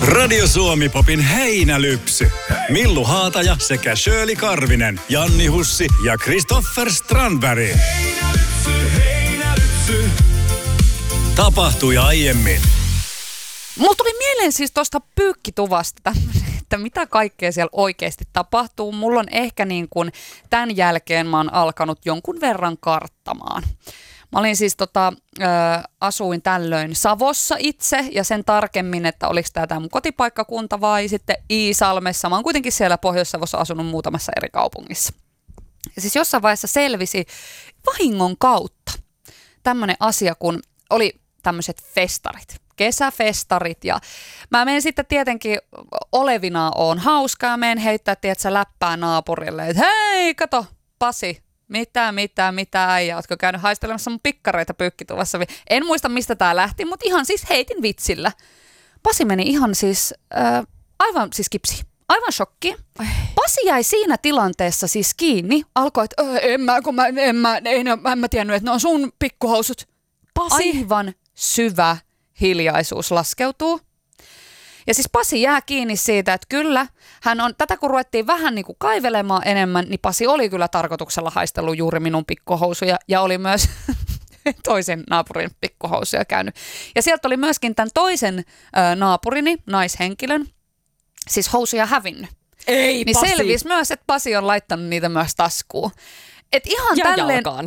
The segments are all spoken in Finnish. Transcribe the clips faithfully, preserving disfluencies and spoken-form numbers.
Radio Suomi Popin heinälypsy. Millu Haataja sekä Shirley Karvinen, Janni Hussi ja Christopher Strandberg. Heinälypsy, heinälypsy. Tapahtui aiemmin. Mulla tuli mieleen siis tuosta pyykkituvasta tämmönen, että mitä kaikkea siellä oikeasti tapahtuu. Mulla on ehkä niin kuin tämän jälkeen mä oon alkanut jonkun verran karttamaan. Mä olin siis tota, ö, asuin tällöin Savossa itse ja sen tarkemmin, että oliko tämä tämä mun kotipaikkakunta vai sitten Iisalmessa. Mä oon kuitenkin siellä Pohjois-Savossa asunut muutamassa eri kaupungissa. Ja siis jossain vaiheessa selvisi vahingon kautta tämmöinen asia, kun oli tämmöiset festarit, kesäfestarit. Ja mä menen sitten tietenkin olevina oon hauskaa ja menen heittää, tiedätkö, läppää naapurille, että hei, kato, Pasi. Mitä, mitä, mitä äijä, ootko käynyt haistelemassa mun pikkareita pyykkituvassa? En muista, mistä tää lähti, mutta ihan siis heitin vitsillä. Pasi meni ihan siis, äh, aivan siis kipsi, aivan shokki. Pasi jäi siinä tilanteessa siis kiinni, alkoi, että en mä, kun mä, en mä, en, en mä tiennyt, että ne on sun pikkuhousut. Pasi. Aivan syvä hiljaisuus laskeutuu. Ja siis Pasi jää kiinni siitä, että kyllä, hän on, tätä kun ruvettiin vähän niin kuin kaivelemaan enemmän, niin Pasi oli kyllä tarkoituksella haistellut juuri minun pikkuhousuja ja oli myös toisen naapurin pikkuhousuja käynyt. Ja sieltä oli myöskin tämän toisen ö, naapurini, naishenkilön, siis housuja hävinnyt. Ei, niin Pasi. selvisi myös, että Pasi on laittanut niitä myös taskuun. Et ihan ja tälleen... jalkaan.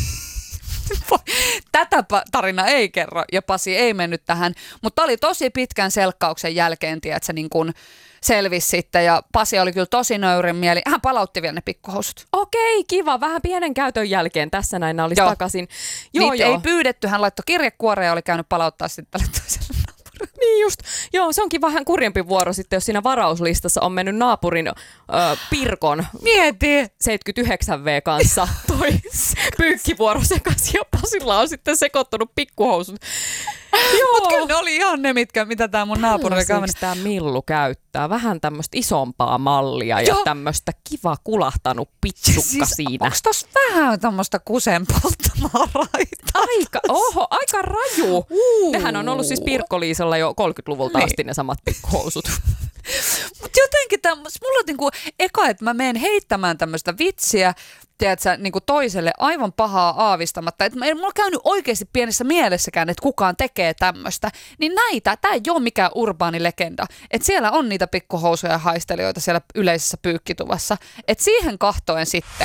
Tätä tarina ei kerro ja Pasi ei mennyt tähän, mutta oli tosi pitkän selkkauksen jälkeen, tiedätkö, niin kuin selvisi sitten ja Pasi oli kyllä tosi nöyrin mieli. Hän palautti vielä ne pikkuhousut. Okei, kiva. Vähän pienen käytön jälkeen tässä näin olisi joo. takaisin. Joo, Niitä joo. ei pyydetty, hän laittoi kirjekuoreen ja oli käynyt palauttaa sitten tälle toiselle naapurille. Niin just. Joo, se onkin vähän kurjempi vuoro sitten, jos siinä varauslistassa on mennyt naapurin ö, Pirkon Mieti. seitsemänkymmentäyhdeksän vuoden kanssa toi pyykkivuoro sekaisin ja Pasilla on sitten sekoittunut pikkuhousut. Mutta kyllä ne oli ihan ne, mitkä, mitä tämä mun naapuri Tällaisiksi tämä Millu käyttää. Vähän tämmöistä isompaa mallia ja joo. tämmöistä kiva kulahtanut pitsukka siis, siinä. Onko tossa vähän tämmöistä kusen polttamaa raitaa? Aika, oho, aika raju. Uh. Nehän on ollut siis Pirkko-Liisalla jo kolmekymmentäluvulta niin. asti ne samat pikkuhousut. Mutta jotenkin tämmöistä, mulla on niinku eka, että mä menen heittämään tämmöistä vitsiä, tiedätkö, niinku toiselle aivan pahaa aavistamatta. Että mulla on käynyt oikeasti pienessä mielessäkään, että kukaan tekee tämmöistä. Niin näitä, tää ei ole mikään urbaani legenda. Että siellä on niitä pikkuhousuja ja haistelijoita siellä yleisessä pyykkituvassa. Että siihen kahtoen sitten.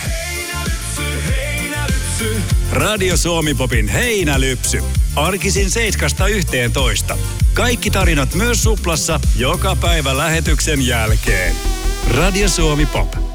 Radio Suomi Popin heinälypsy. Arkisin seiskasta yhteentoista. Kaikki tarinat myös Suplassa joka päivä lähetyksen jälkeen. Radio Suomi Pop.